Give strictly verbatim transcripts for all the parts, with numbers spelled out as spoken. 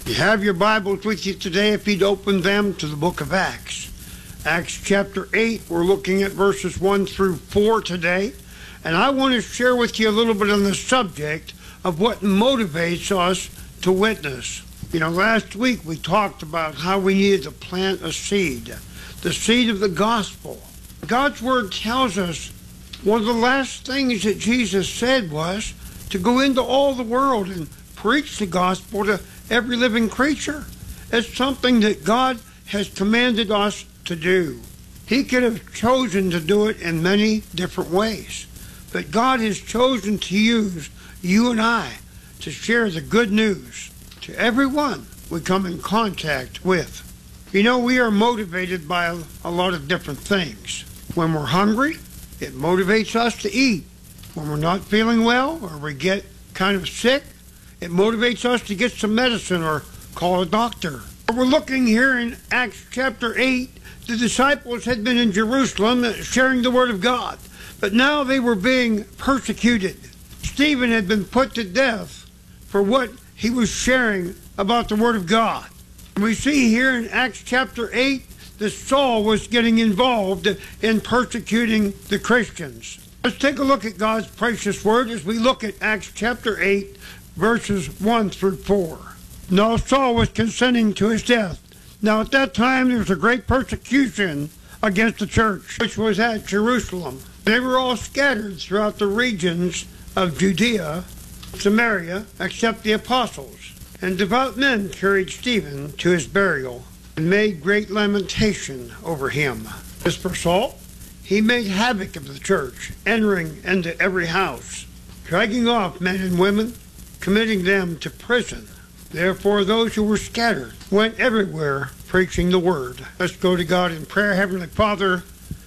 You have your Bibles with you today if you'd open them to the book of Acts. Acts chapter eight, we're looking at verses one through four today. And I want to share with you a little bit on the subject of what motivates us to witness. You know, last week we talked about how we needed to plant a seed, the seed of the gospel. God's word tells us one of the last things that Jesus said was to go into all the world and preach the gospel to every living creature. It's something that God has commanded us to do. He could have chosen to do it in many different ways, but God has chosen to use you and I to share the good news to everyone we come in contact with. You know, we are motivated by a, a lot of different things. When we're hungry, it motivates us to eat. When we're not feeling well or we get kind of sick, it motivates us to get some medicine or call a doctor. We're looking here in Acts chapter eight. The disciples had been in Jerusalem sharing the word of God, but now they were being persecuted. Stephen had been put to death for what he was sharing about the word of God. And we see here in Acts chapter eight that Saul was getting involved in persecuting the Christians. Let's take a look at God's precious word as we look at Acts chapter eight, verses one through four. Now Saul was consenting to his death. Now at that time there was a great persecution against the church, which was at Jerusalem. They were all scattered throughout the regions of Judea, Samaria, except the apostles. And devout men carried Stephen to his burial and made great lamentation over him. As for Saul, he made havoc of the church, entering into every house, dragging off men and women, committing them to prison. Therefore those who were scattered went everywhere preaching the word. Let's go to God in prayer. Heavenly Father,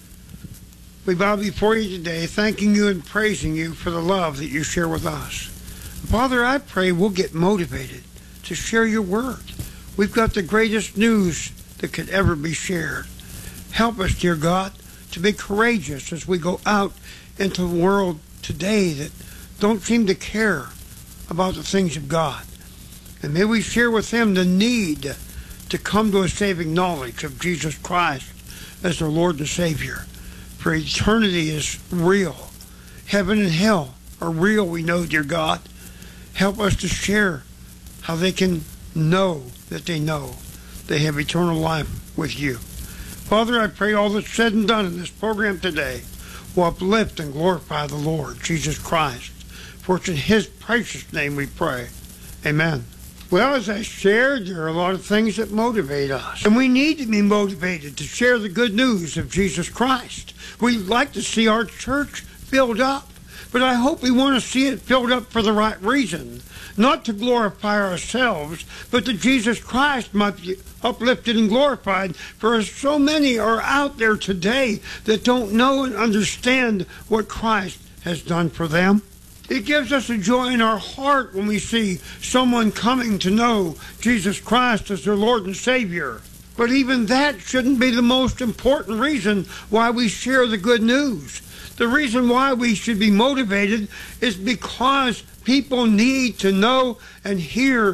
we bow before you today, thanking you and praising you for the love that you share with us. Father, I pray we'll get motivated to share your word. We've got the greatest news that could ever be shared. Help us, dear God, to be courageous as we go out into the world today that don't seem to care about the things of God. And may we share with them the need to come to a saving knowledge of Jesus Christ as their Lord and Savior. For eternity is real. Heaven and hell are real, we know, dear God. Help us to share how they can know that they know they have eternal life with you. Father, I pray all that's said and done in this program today will uplift and glorify the Lord Jesus Christ. For it's in his precious name we pray. Amen. Well, as I shared, there are a lot of things that motivate us. And we need to be motivated to share the good news of Jesus Christ. We'd like to see our church filled up. But I hope we want to see it filled up for the right reason. Not to glorify ourselves, but that Jesus Christ might be uplifted and glorified. For so many are out there today that don't know and understand what Christ has done for them. It gives us a joy in our heart when we see someone coming to know Jesus Christ as their Lord and Savior. But even that shouldn't be the most important reason why we share the good news. The reason why we should be motivated is because people need to know and hear